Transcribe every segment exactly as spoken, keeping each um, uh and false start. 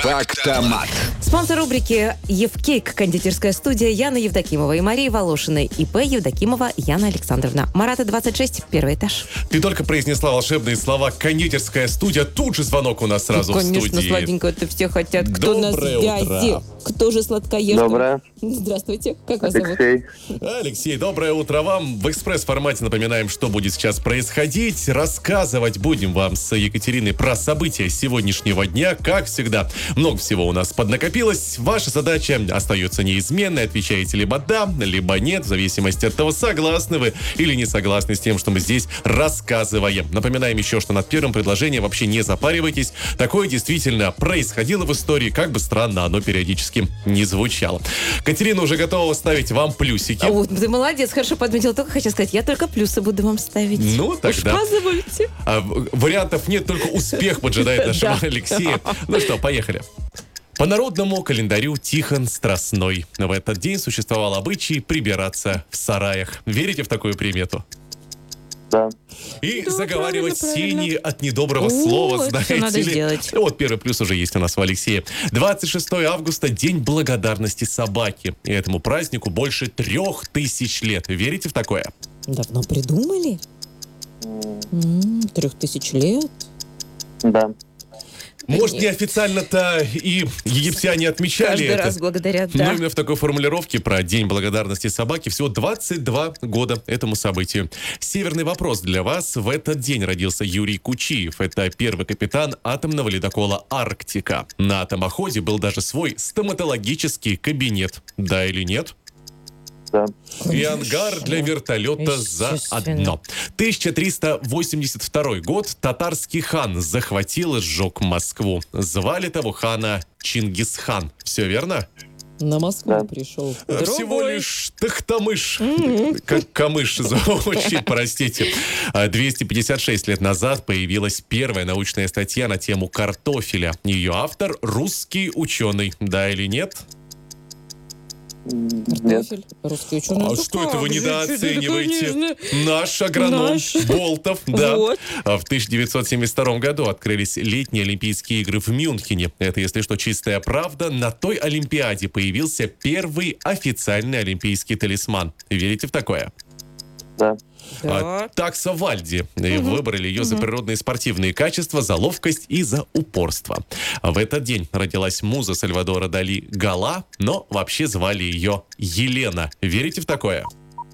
Фактомат. Спонсор рубрики «Евкейк» кондитерская студия Яна Евдокимова и Марии Волошиной. ИП Евдокимова Яна Александровна. Марата, двадцать шесть, первый этаж. Ты только произнесла волшебные слова «кондитерская студия». Тут же звонок у нас сразу ну, в конечно, студии. сладенько это все хотят. Кто Доброе на связи? утро. Кто же сладкоежка? Доброе. Здравствуйте. Как вас Алексей. зовут? Алексей, доброе утро вам. В экспресс-формате напоминаем, что будет сейчас происходить. Рассказывать будем вам с Екатериной про события сегодняшнего дня. Как всегда, много всего у нас поднакопилось. Ваша задача остается неизменной. Отвечаете либо да, либо нет, в зависимости от того, согласны вы или не согласны с тем, что мы здесь рассказываем. Напоминаем еще, что над первым предложением вообще не запаривайтесь. Такое действительно происходило в истории, как бы странно оно периодически не звучало. Катерина уже готова ставить вам плюсики. О, ты молодец, хорошо подметила. Только хочу сказать, я только плюсы буду вам ставить. Ну, тогда. Уж позвольте. А, вариантов нет, только успех поджидает нашего Алексея. Ну что, поехали. По народному календарю Тихон Страстной в этот день существовал обычай прибираться в сараях. Верите в такую примету? Да. И Да, заговаривать правильно, тени правильно. от недоброго О, слова, это знаете всё надо ли. сделать. Вот первый плюс уже есть у нас у Алексея. двадцать шестого августа – День благодарности собаки. И этому празднику больше трех тысяч лет. Верите в такое? Давно придумали? М, Трех тысяч лет? Да. Может, Нет. неофициально-то и египтяне отмечали Каждый это. раз благодарят, Но да. именно в такой формулировке про День благодарности собаки всего двадцать два года этому событию. Северный вопрос для вас. В этот день родился Юрий Кучиев. Это первый капитан атомного ледокола «Арктика». На атомоходе был даже свой стоматологический кабинет. Да или нет? Да. И ангар для вертолета заодно. тысяча триста восемьдесят второй год. Татарский хан захватил и сжег Москву. Звали того хана Чингисхан. Все верно? На Москву Да. пришел. Всего лишь Тахтамыш. Как камыш звучит, простите. А двести пятьдесят шесть лет назад появилась первая научная статья на тему картофеля. Ее автор — русский ученый. Да или нет? Нет. Картофель, русский ученый. А Ну, что как это вы же, недооцениваете? конечно. Наш агроном Наш. Болтов, да. Вот. А В тысяча девятьсот семьдесят втором году открылись летние Олимпийские игры в Мюнхене. Это, если что, чистая правда. На той Олимпиаде появился первый официальный олимпийский талисман. Верите в такое? Да. А, Да. Такса Вальди. И выбрали ее за природные спортивные качества, за ловкость и за упорство. А В этот день родилась муза Сальвадора Дали Гала, но вообще звали ее Елена. Верите в такое?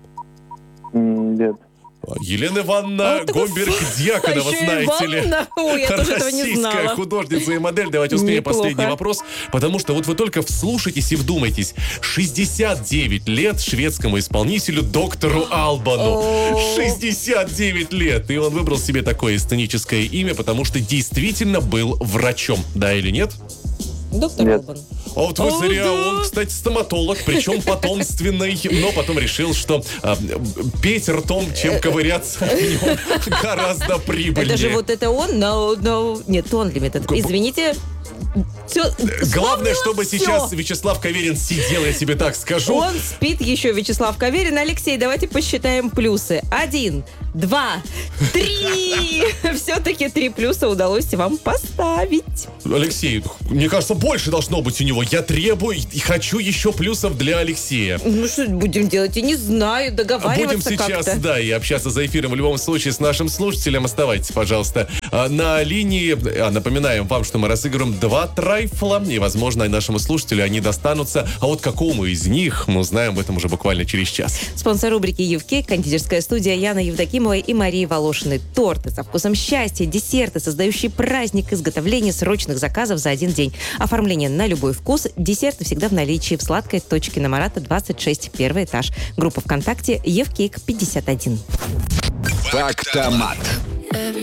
М, Нет. Елена Ивановна А, такой Гомберг-Дьяконова, А еще и знаете ли. Ивановна? Ой, я тоже этого не Российская знала. художница и модель. Давайте успеем Неплохо. последний вопрос. Потому что вот вы только вслушайтесь и вдумайтесь. шестьдесят девять лет шведскому исполнителю доктору Албану. О. шестьдесят девять лет. И он выбрал себе такое сценическое имя, потому что действительно был врачом. Да или нет? Доктор Нет. Албан. А вот вы О, зря. да. Он, кстати, стоматолог, причем потомственный, но потом решил, что а, петь ртом, чем ковыряться в нем, гораздо прибыльнее. Это же вот это он, no, no. Нет, он лимит. Извините. Все, Главное, чтобы всё. сейчас Вячеслав Каверин сидел, я тебе так скажу. Он спит еще, Вячеслав Каверин. Алексей, давайте посчитаем плюсы. Один, два, три. Все-таки три плюса удалось вам поставить. Алексей, мне кажется, больше должно быть у него. Я требую и хочу еще плюсов для Алексея. Ну что будем делать? Я не знаю, Будем договариваться сейчас, как-то. да, и общаться за эфиром в любом случае с нашим слушателем. Оставайтесь, пожалуйста, а, на линии. А, напоминаем вам, что мы разыгрываем два трайфла, и, возможно, нашему слушателю они достанутся. А вот какому из них, мы узнаем об этом уже буквально через час. Спонсор рубрики «Евкейк» кондитерская студия Яна Евдокимовой и Марии Волошиной. Торты со вкусом счастья, десерты, создающие праздник, изготовление срочных заказов за один день. Оформление на любой вкус. Десерты всегда в наличии в сладкой точке на Марата, двадцать шесть, первый этаж. Группа ВКонтакте «Евкейк пятьдесят один». Фактомат.